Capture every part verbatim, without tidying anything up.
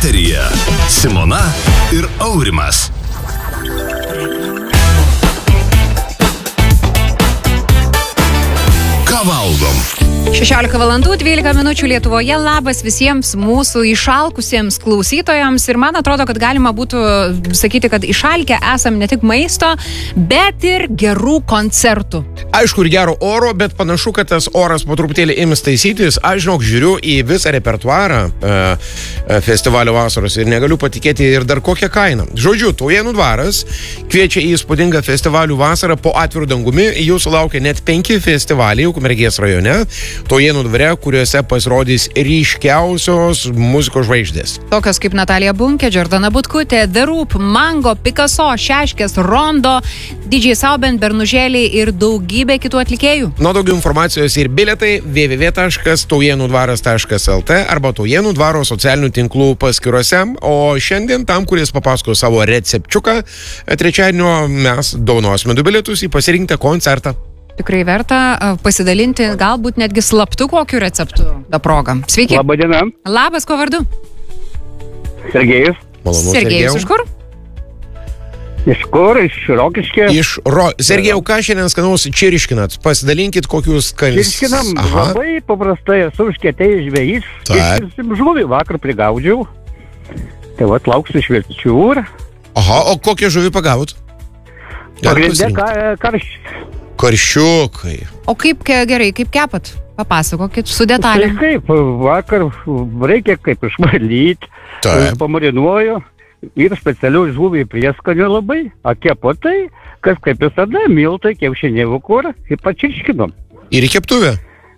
Eteryje Simona ir Aurimas. Ką valgom? šešiolika valandų dvylika minučių Lietuvoje. Labas visiems mūsų išalkusiems klausytojams. Ir man atrodo, kad galima būtų sakyti, kad išalkę esam ne tik maisto, bet ir gerų koncertų. Aišku, ir gero oro, bet panašu, kad tas oras po truputėlį ims taisytis. Aš, žinok, žiūriu į visą repertuarą e, festivalio vasaros ir negaliu patikėti ir dar kokią kainą. Žodžiu, Taujėnų dvaras kviečia į įspūdingą festivalių vasarą po atviru dangumi. Jūsų laukia net penki festivaliai Ukmergės rajone. Taujėnų dvare, kuriuose pasirodys ryškiausios muzikos žvaigždės. Tokios kaip Natalija Bunkė, Džordana Butkutė, The Roop, Mango, Picasso, Šeškės, Rondo, D J Sauben, Bernužėliai ir daugybė kitų atlikėjų. Nuo daugiau informacijos ir bilietai w w w taškas taujėnų dvaras taškas l t arba Taujėnų dvaro socialinių tinklų paskyrose. O šiandien tam, kuris papasako savo recepčiuką, trečiadienio mes dovanosime du bilietus į pasirinktą koncertą. Tikrai verta pasidalinti, galbūt netgi slaptu kokiu receptu tą progą. Sveiki. Labą dieną. Labas, ko vardu? Sergejus. Malonu, Sergejus, iš kur? Iš kur? Iš Rokiškio. Iš Ro... Sergejau, ką šiandien skanaus čiriškinat? Pasidalinkit kokius skanius. Čiriškinam labai paprastai, esu užkietėjęs žvejys. Iškirsim žuvį, vakar prigaudžiau. Tai vat lauksiu švelčių. Aha, o kokią žuvį pagavot? Pagrindė karščius. Karšiukai. O kaip gerai, kaip kepat? Papasakokit su detalėm. Tai kaip, vakar reikia kaip išvalyti, pamarinuoju ir specialių žuvį prieskanių labai, o kepo tai, kas kaip visada, miltai, kiaušinėlių kurą ir pačirškinom. Ir keptuvė?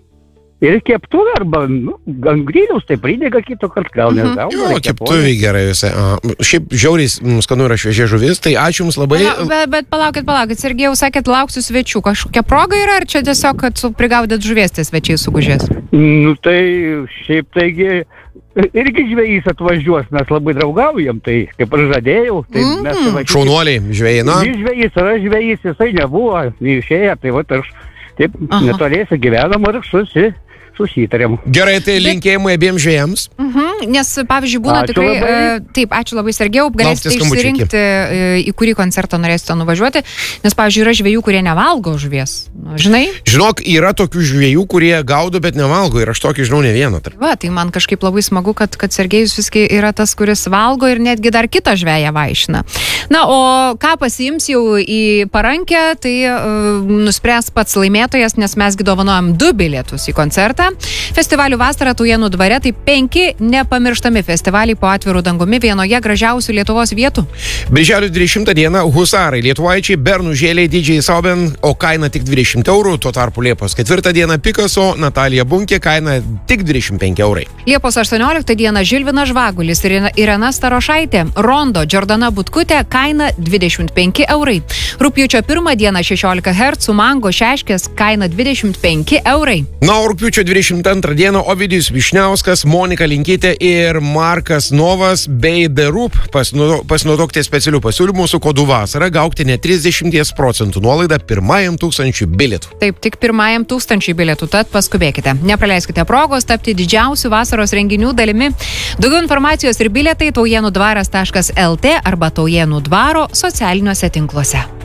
Ir keptuvė arba, nu, ant griliaus, tai pridėga kito kart, gal nežinau. Mhm. Jo, keptuvė gerai visai. A, šiaip žiauriai skanu yra šviežia žuvis, tai ačiū Jums labai. Na, bet, bet palaukit, palaukit, Sergejau, sakėt, lauksiu svečių. Kažkokia proga yra, ar čia tiesiog, kad prigaudėt žuvies tie svečiai sugužės? Nu, tai šiaip taigi, irgi žvejys atvažiuos, mes labai draugaujam, tai kaip aš žadėjau. Tai mm. mes važiuojam. Šaunuoliai, žvejina. Jis žvejys, ar aš žvejys, jisai nebuvo, neišėję, tai va, aš taip netoliese gyvenam ir susi. susitarėm. Gerai, tai linkėjimai abiems žvėjams. Mhm, nes, pavyzdžiui, būna ačiū tikrai... Labai. E, taip, ačiū labai, Sergejau, galėsite išsirinkti, e, į kurį koncertą norėsite nuvažiuoti, nes, pavyzdžiui, yra žvėjų, kurie nevalgo žuvies. Nu, žinai? Žinok, yra tokių žvėjų, kurie gaudo, bet nevalgo ir aš tokį žinau ne vieną. Tarp. Va, tai man kažkaip labai smagu, kad, kad Sergejus viskai yra tas, kuris valgo ir netgi dar kitą žvėją vaišina. Na, o ką pasiims jau į parankę, tai uh, nuspręs pats laimėtojas, nes mesgi dovanojam du bilietus į koncertą. Festivalių vasara Taujėnų dvare tai penki nepamirštami festivaliai po atvirų dangumi vienoje gražiausių Lietuvos vietų. Birželio dvidešimtą dieną Husarai, Lietuvaičiai, Bernužėliai, D J Sauben, o kaina tik dvidešimt eurų, tuo tarpu Liepos ketvirtą dieną Picasso, Natalija Bunkė, kaina tik dvidešimt penki eurai. Liepos aštuonioliktą dieną Žilvinas Žvagulis ir Irena Starošaitė, Rondo, Džordana Butkutė, kaina dvidešimt penki eurai. Rugpjūčio pirmą dieną šešiolika hercų, Mango, Šeškės, kaina dvidešimt penki eurai. Na, o rugpjūčio dvidešimt antrą dieną Ovidijus Višniauskas, Monika Linkytė ir Markas Novas bei The Roop. Pasinaudokite specialių pasiūlymų su kodu vasara, gaukite net trisdešimt procentų nuolaidą pirmajam tūkstančiui bilietų. Taip, tik pirmajam tūkstančiui bilietų, tad paskubėkite. Nepraleiskite progos tapti didžiausių vasaros renginių dalimi. Daugiau informacijos ir bilietai taujėnų dvaras taškas l t arba Taujėnų dvaro socialiniuose tinkluose.